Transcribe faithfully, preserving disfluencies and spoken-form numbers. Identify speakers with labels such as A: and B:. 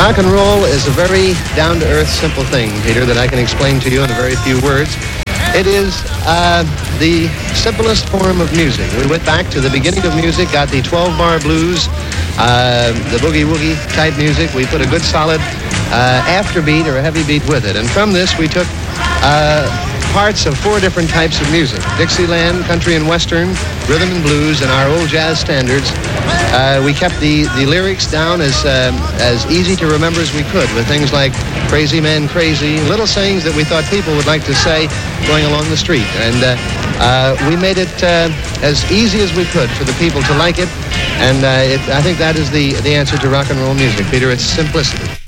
A: Rock and roll is a very down-to-earth, simple thing, Peter, that I can explain to you in a very few words. It is uh, the simplest form of music. We went back to the beginning of music, got the twelve-bar blues, uh, the boogie-woogie type music. We put a good solid uh, afterbeat or a heavy beat with it. And from this, we took uh, parts of four different types of music: Dixieland, country and western, rhythm and blues, and our old jazz standards. Uh, we kept the, the lyrics down as um, as easy to remember as we could, with things like "Crazy Man, Crazy," little sayings that we thought people would like to say going along the street. And uh, uh, we made it uh, as easy as we could for the people to like it. And uh, it, I think that is the, the answer to rock and roll music, Peter. It's simplicity.